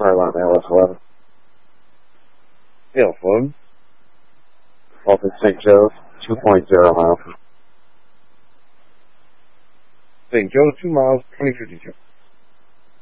Line LS 11. Yeah, Ford. Walton St. Joe's, 2.0 miles. St. Joe, 2 miles, 2052.